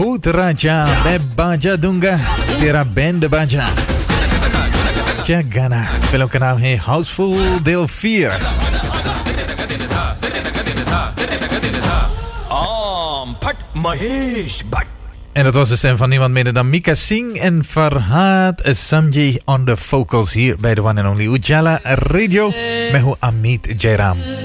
भूत राजा मैं बाजा दूंगा तेरा बैंड बाजा. क्या गाना. फिल्म का नाम है हाउसफुल दिल fear. Mahesh Bhatt. En dat was de stem van niemand minder dan Mika Singh en Farhad Samji on the vocals hier bij de One and Only Ujala Radio met Amit Jairam.